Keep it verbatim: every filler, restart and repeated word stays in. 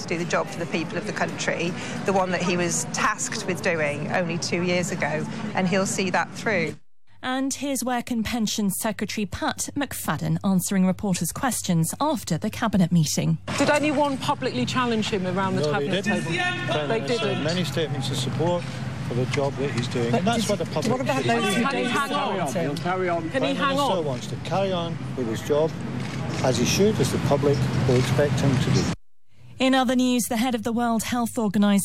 to do the job for the people of the country, the one that he was tasked with doing only two years ago, and he'll see that through. And here's Work and Pensions Secretary Pat McFadden answering reporters' questions after the Cabinet meeting. Did anyone publicly challenge him around the no, Cabinet they table? didn't. They There's, didn't. Uh, many statements of support for the job that he's doing, But and that's what the public... What about those who Can he hang on? He'll carry on. Can he hang on? Prime Minister wants to carry on with his job, as he should, as the public will expect him to do. In other news, the head of the World Health Organization